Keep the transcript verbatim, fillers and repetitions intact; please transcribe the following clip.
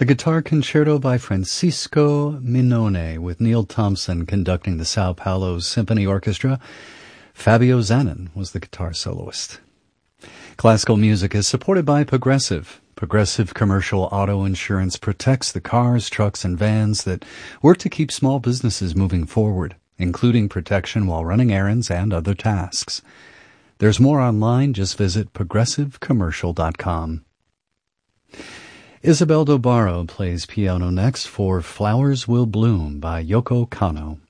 The Guitar Concerto by Francisco Minone, with Neil Thompson conducting the Sao Paulo Symphony Orchestra. Fabio Zanin was the guitar soloist. Classical music is supported by Progressive. Progressive Commercial Auto Insurance protects the cars, trucks, and vans that work to keep small businesses moving forward, including protection while running errands and other tasks. There's more online. Just visit progressive commercial dot com. Isabel Dobaro plays piano next for Flowers Will Bloom by Yoko Kanno.